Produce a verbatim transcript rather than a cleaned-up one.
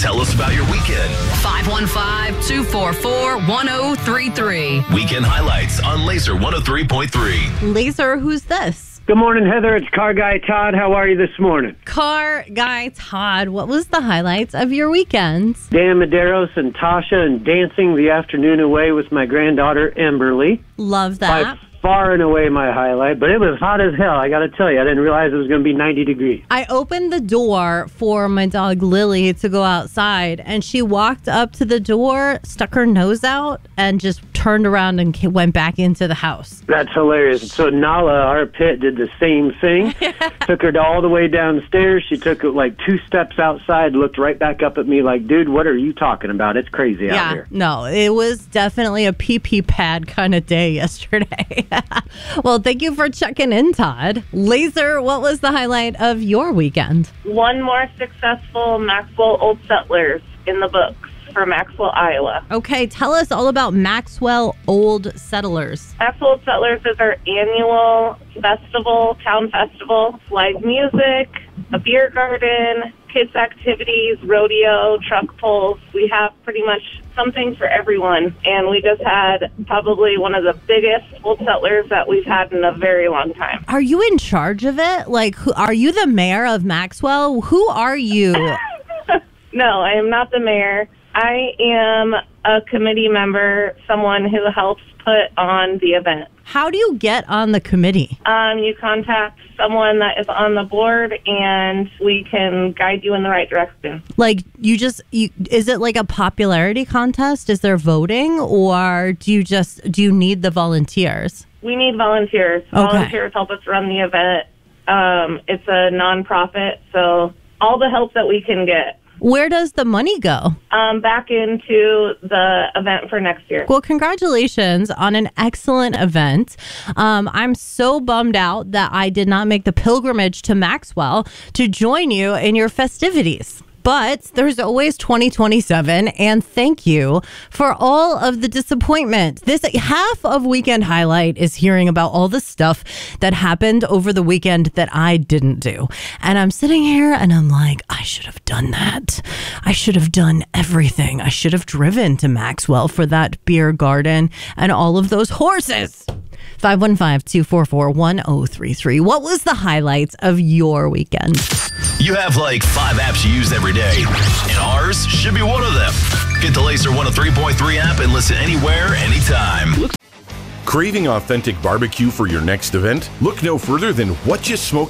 Tell us about your weekend. five one five, two four four, one oh three three. Weekend highlights on Laser one oh three point three. Laser, who's this? Good morning, Heather. It's Car Guy Todd. How are you this morning? Car Guy Todd, what was the highlights of your weekends? Dan Medeiros and Tasha and dancing the afternoon away with my granddaughter, Emberly. Love that. By far and away my highlight, but it was hot as hell. I got to tell you, I didn't realize it was going to be ninety degrees. I opened the door for my dog Lily to go outside, and she walked up to the door, stuck her nose out, and just turned around and went back into the house. That's hilarious. So Nala, our pit, did the same thing. Took her all the way downstairs. She took like two steps outside, looked right back up at me like, dude, what are you talking about? It's crazy yeah, out here. No, it was definitely a pee-pee pad kind of day yesterday. Well, thank you for checking in, Todd. Laser, what was the highlight of your weekend? One more successful Maxwell Old Settlers in the books for Maxwell, Iowa. Okay, tell us all about Maxwell Old Settlers. Maxwell Old Settlers is our annual festival, town festival. Live music, a beer garden, kids' activities, rodeo, truck pulls. We have pretty much something for everyone. And we just had probably one of the biggest Old Settlers that we've had in a very long time. Are you in charge of it? Like, who, are you the mayor of Maxwell? Who are you? No, I am not the mayor. I am a committee member, someone who helps put on the event. How do you get on the committee? Um, you contact someone that is on the board, and we can guide you in the right direction. Like, you just, you, is it like a popularity contest? Is there voting, or do you just, do you need the volunteers? We need volunteers. Okay. Volunteers help us run the event. Um, it's a nonprofit, so all the help that we can get. Where does the money go? Um, back into the event for next year. Well, congratulations on an excellent event. Um, I'm so bummed out that I did not make the pilgrimage to Maxwell to join you in your festivities. But there's always twenty twenty-seven, and thank you for all of the disappointment. This half of Weekend Highlight is hearing about all the stuff that happened over the weekend that I didn't do. And I'm sitting here and I'm like, I should have done that. I should have done everything. I should have driven to Maxwell for that beer garden and all of those horses. five one five, two four four, one oh three three. What was the highlights of your weekend? You have like five apps you use every day, and ours should be one of them. Get the Laser one oh three point three app and listen anywhere, anytime. Craving authentic barbecue for your next event? Look no further than What You Smoke